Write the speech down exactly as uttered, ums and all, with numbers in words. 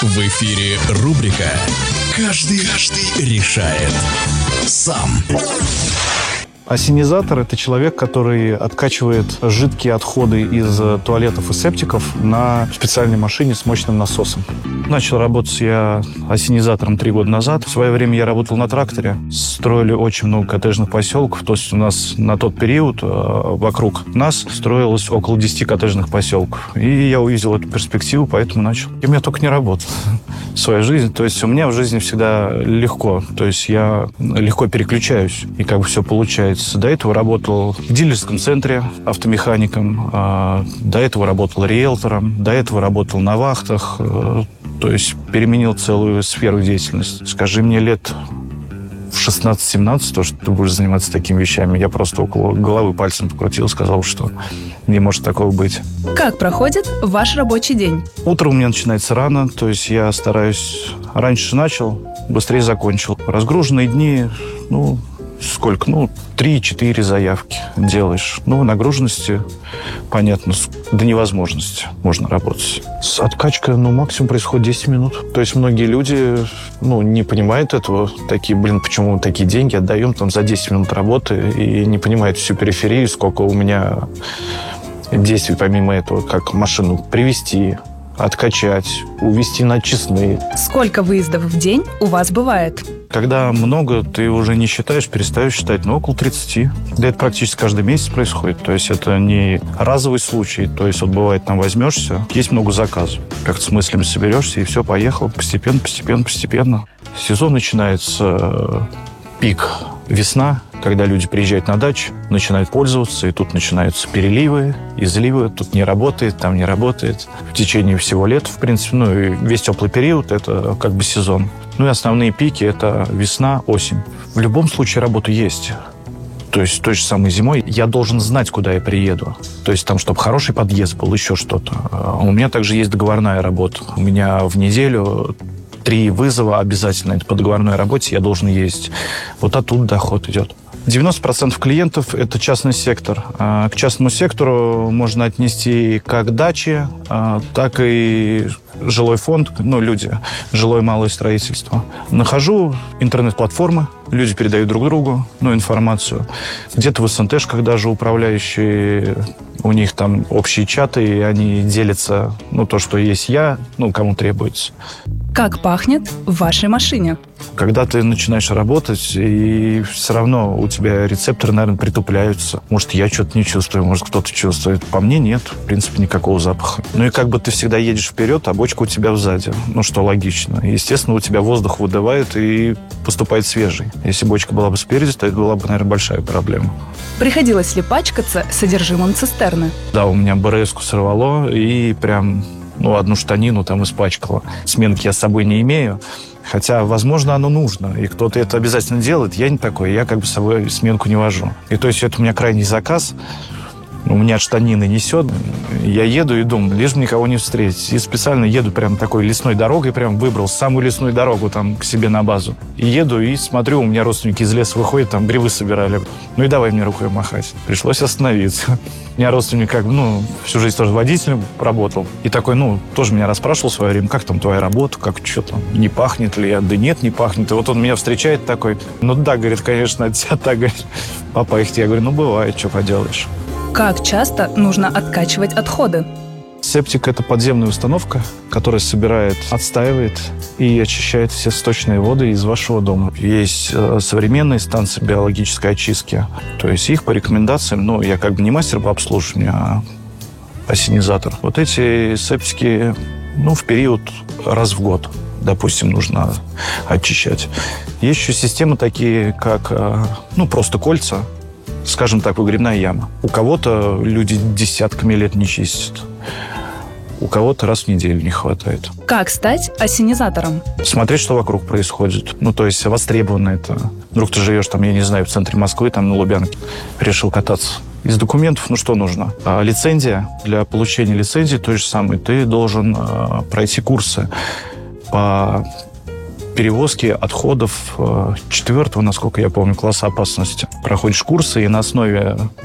В эфире рубрика «Каждый, каждый решает сам». Ассенизатор – это человек, который откачивает жидкие отходы из туалетов и септиков на специальной машине с мощным насосом. Начал работать я ассенизатором три года назад. В свое время я работал на тракторе. Строили очень много коттеджных поселков. То есть у нас на тот период вокруг нас строилось около десяти коттеджных поселков. И я увидел эту перспективу, поэтому начал. И у меня только не работал в своей жизни. То есть у меня в жизни всегда легко. То есть я легко переключаюсь, и как бы все получается. До этого работал в дилерском центре автомехаником, до этого работал риэлтором, до этого работал на вахтах, то есть переменил целую сферу деятельности. Скажи мне лет в шестнадцать-семнадцать, то, что ты будешь заниматься такими вещами, я просто около головы пальцем покрутил, сказал, что не может такого быть. Как проходит ваш рабочий день? Утро у меня начинается рано, то есть я стараюсь раньше начал, быстрее закончил. Разгруженные дни, ну, сколько? Ну, три-четыре заявки делаешь. Ну, нагруженности, понятно, до невозможности можно работать. Откачка, ну, максимум происходит десять минут. То есть многие люди, ну, не понимают этого. Такие, блин, почему мы такие деньги отдаем там за десять минут работы и не понимают всю периферию, сколько у меня действий помимо этого, как машину привезти, откачать, увезти на честные. Сколько выездов в день у вас бывает? Когда много, ты уже не считаешь, перестаешь считать, ну, около тридцати. Да это практически каждый месяц происходит. То есть это не разовый случай. То есть вот бывает, там возьмешься, есть много заказов. Как-то с мыслями соберешься, и все, поехал. Постепенно, постепенно, постепенно. Сезон начинается, пик весна, когда люди приезжают на дачу, начинают пользоваться, и тут начинаются переливы, изливы. Тут не работает, там не работает. В течение всего лета, в принципе, ну и весь теплый период – это как бы сезон. Ну и основные пики – это весна, осень. В любом случае работа есть. То есть той же самой зимой я должен знать, куда я приеду. То есть там, чтобы хороший подъезд был, еще что-то. У меня также есть договорная работа. У меня в неделю три вызова обязательно. Это по договорной работе я должен ездить. Вот оттуда доход идет. девяносто процентов клиентов – это частный сектор. К частному сектору можно отнести как дачи, так и жилой фонд, ну, люди, жилое малое строительство. Нахожу интернет-платформы, люди передают друг другу, ну, информацию. Где-то в эс эн тэшках даже управляющие, у них там общие чаты, и они делятся, ну, то, что есть я, ну, кому требуется. Как пахнет в вашей машине? Когда ты начинаешь работать, и все равно у тебя рецепторы, наверное, притупляются. Может, я что-то не чувствую, может, кто-то чувствует. По мне нет, в принципе, никакого запаха. Ну и как бы ты всегда едешь вперед, а бочка у тебя сзади. Ну, что логично. Естественно, у тебя воздух выдувает и поступает свежий. Если бочка была бы спереди, то это была бы, наверное, большая проблема. Приходилось ли пачкаться содержимым цистерны? Да, у меня бэ эр эску сорвало, и прям... Ну, одну штанину там испачкала. Сменки я с собой не имею. Хотя, возможно, оно нужно. И кто-то это обязательно делает. Я не такой. Я как бы с собой сменку не вожу. И то есть это у меня крайний заказ. У меня штанины несет. Я еду и думаю, лишь бы никого не встретить. И специально еду прям такой лесной дорогой. Прям выбрал самую лесную дорогу там к себе на базу. И еду и смотрю, у меня родственники из леса выходят, там грибы собирали. Ну и давай мне рукой махать. Пришлось остановиться. У меня родственник как бы, ну, всю жизнь тоже водителем работал. И такой, ну, тоже меня расспрашивал в свое время, как там твоя работа, как, что там, не пахнет ли я? Да нет, не пахнет. И вот он меня встречает такой, ну да, говорит, конечно, от тебя так, говорит, папа их тебе. Я говорю, ну бывает, что поделаешь. Как часто нужно откачивать отходы? Септик – это подземная установка, которая собирает, отстаивает и очищает все сточные воды из вашего дома. Есть э, современные станции биологической очистки. То есть их по рекомендациям, ну, я как бы не мастер по обслуживанию, а ассенизатор. Вот эти септики, ну, в период раз в год, допустим, нужно очищать. Есть еще системы такие, как, э, ну, просто кольца, скажем так, выгребная яма. У кого-то люди десятками лет не чистят. У кого-то раз в неделю не хватает. Как стать ассенизатором? Смотреть, что вокруг происходит. Ну, то есть востребовано это. Вдруг ты живешь там, я не знаю, в центре Москвы, там на Лубянке, решил кататься. Из документов, ну, что нужно? А, лицензия. Для получения лицензии той же самой ты должен а, пройти курсы по перевозки отходов четвертого, насколько я помню, класса опасности. Проходишь курсы, и на основе